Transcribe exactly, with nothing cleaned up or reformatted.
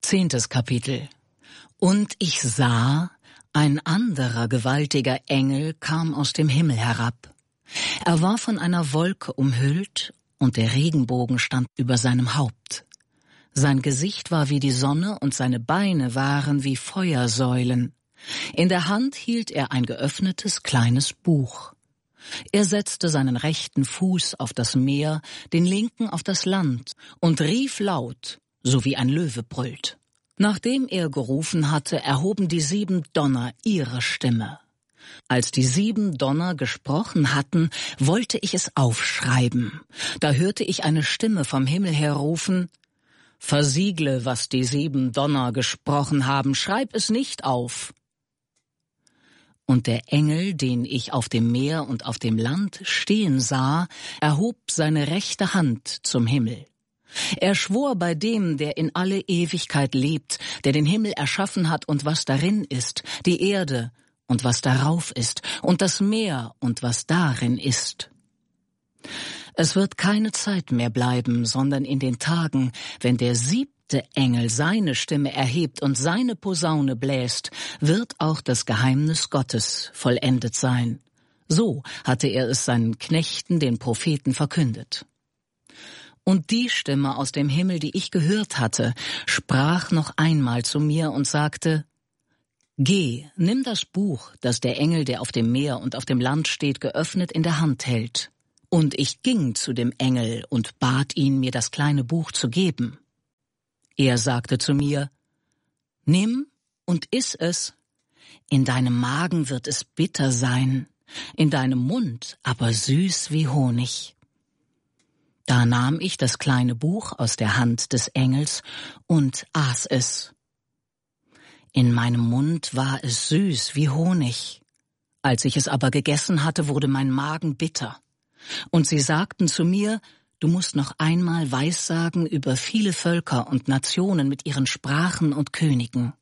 Zehntes Kapitel. Und ich sah, ein anderer gewaltiger Engel kam aus dem Himmel herab. Er war von einer Wolke umhüllt, und der Regenbogen stand über seinem Haupt. Sein Gesicht war wie die Sonne, und seine Beine waren wie Feuersäulen. In der Hand hielt er ein geöffnetes kleines Buch. Er setzte seinen rechten Fuß auf das Meer, den linken auf das Land, und rief laut, so wie ein Löwe brüllt. Nachdem er gerufen hatte, erhoben die sieben Donner ihre Stimme. Als die sieben Donner gesprochen hatten, wollte ich es aufschreiben. Da hörte ich eine Stimme vom Himmel her rufen: »Versiegle, was die sieben Donner gesprochen haben, schreib es nicht auf.« Und der Engel, den ich auf dem Meer und auf dem Land stehen sah, erhob seine rechte Hand zum Himmel. Er schwor bei dem, der in alle Ewigkeit lebt, der den Himmel erschaffen hat und was darin ist, die Erde und was darauf ist, und das Meer und was darin ist. Es wird keine Zeit mehr bleiben, sondern in den Tagen, wenn der siebte Engel seine Stimme erhebt und seine Posaune bläst, wird auch das Geheimnis Gottes vollendet sein. So hatte er es seinen Knechten, den Propheten, verkündet. Und die Stimme aus dem Himmel, die ich gehört hatte, sprach noch einmal zu mir und sagte: Geh, nimm das Buch, das der Engel, der auf dem Meer und auf dem Land steht, geöffnet in der Hand hält. Und ich ging zu dem Engel und bat ihn, mir das kleine Buch zu geben. Er sagte zu mir: Nimm und iss es. In deinem Magen wird es bitter sein, in deinem Mund aber süß wie Honig. Da nahm ich das kleine Buch aus der Hand des Engels und aß es. In meinem Mund war es süß wie Honig. Als ich es aber gegessen hatte, wurde mein Magen bitter. Und sie sagten zu mir: Du musst noch einmal Weissagen über viele Völker und Nationen mit ihren Sprachen und Königen.